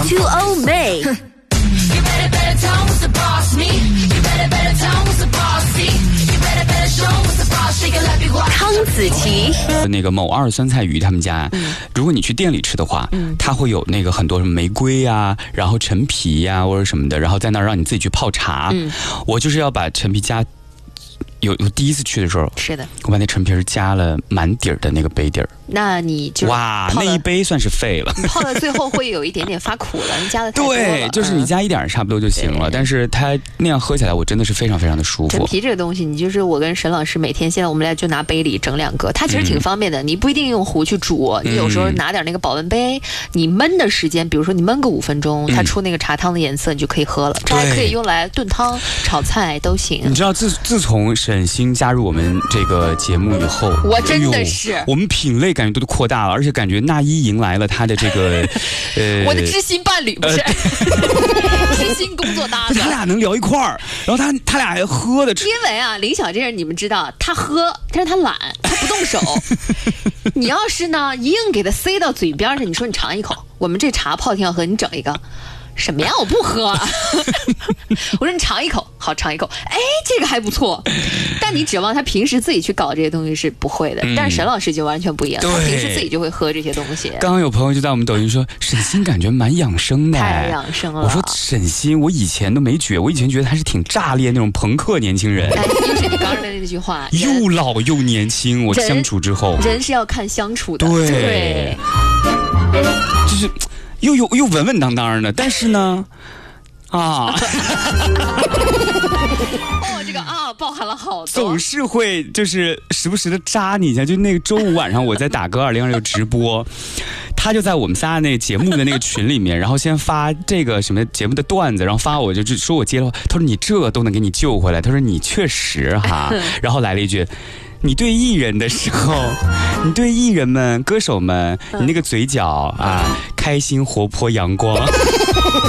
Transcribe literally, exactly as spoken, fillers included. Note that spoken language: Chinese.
to 欧美。康子琪， 那个某二酸菜鱼他们家，嗯、如果你去店里吃的话，嗯、它会有那个很多什么玫瑰呀、啊，然后陈皮呀、啊、或者什么的，然后在那儿让你自己去泡茶。嗯、我就是要把陈皮加。有有第一次去的时候， 是的， 我把那陈皮儿加了满底儿的那个杯底儿。 那你就哇，那一杯算是废了。 你泡到最后会有一点点发苦了，你加的太多了。 对，就是你加一点差不多就行了。但是它那样喝起来，我真的是非常非常的舒服。 陈皮这个东西，你就是我跟沈老师每天现在我们俩就拿杯里整两个，它其实挺方便的。嗯、你不一定用壶去煮，你有时候拿点那个保温杯，你焖的时间，比如说你焖个五分钟，它出那个茶汤的颜色，你就可以喝了。这、嗯、还可以用来炖汤、炒菜都行。 你知道自自从沈星加入我们这个节目以后， 我真的是、哎、 我们品类感觉都扩大了，而且感觉那一迎来了他的这个呃，我的知心伴侣不是、呃、知心工作搭档， 他俩能聊一块儿，然后他他俩还喝的， 因为啊，林晓这人你们知道，他喝，但是他懒，他不动手。你要是呢硬给他塞到嘴边上，你说你尝一口，我们这茶泡挺好喝，你整一个。什么呀？我不喝、啊。我说你尝一口，好尝一口。哎，这个还不错。但你指望他平时自己去搞这些东西是不会的。嗯、但是沈老师就完全不一样，他平时自己就会喝这些东西。 刚刚有朋友就在我们抖音说，沈星感觉蛮养生的， 太养生了。 我说沈星，我以前都没觉，我以前觉得他是挺炸裂那种朋克年轻人。 哎，又是你刚刚的那句话， 又老又年轻。我相处之后， 人是要看相处的。 对， 对就是。又又又稳稳当当的，但是呢，啊，哦， 这个啊包含了好多， 总是会就是时不时的扎你一下。就那个周五晚上我在打歌二零二六直播，他就在我们仨那个节目的那个群里面，然后先发这个什么节目的段子，然后发我就说我接了，他说你这都能给你救回来，他说你确实哈，然后来了一句。你对艺人的时候，你对艺人们、歌手们，你那个嘴角啊，开心、活泼、阳光。